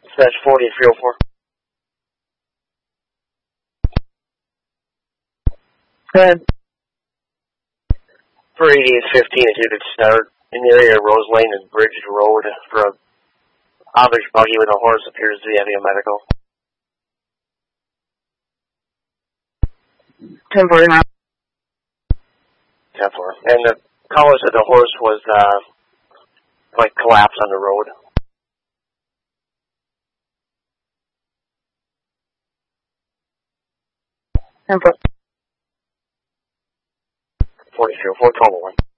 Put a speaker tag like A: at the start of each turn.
A: Dispatch 4304.
B: Go ahead.
A: For 8815, if you could start in the area of Rose Lane and Bridge Road for a Amish buggy with a horse appears to be having a medical.
B: 1049.
A: 10-4. And the caller said the horse was, like, collapsed on the road.
B: 10-4.
A: 4304, 1201.